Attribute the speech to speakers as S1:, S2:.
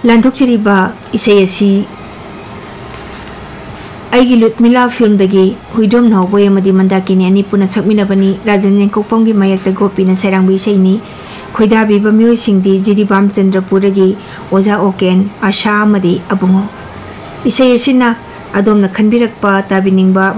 S1: लांथोक्चरीबा इसे असी आइगी लुटमिला फिल्म दगी हुइदोम नौबोय मदी मंदाकिनी अनि पुना सकमिनबनी राजन जेंकोपंगी मयक्ता गोपीना सैरांबी सैनी खोइदाबीबा मियोइसिंगदी जिरीबाम चंद्रपुरगी ओजा ओकेन आशा मदी अबुंगो इसे असिना अदोमना खनबिरकपा ताबिनिंगबा